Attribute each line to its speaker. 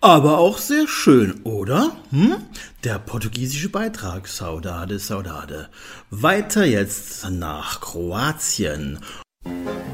Speaker 1: Aber auch sehr schön, oder? Der portugiesische Beitrag, Saudade, Saudade. Weiter jetzt nach Kroatien.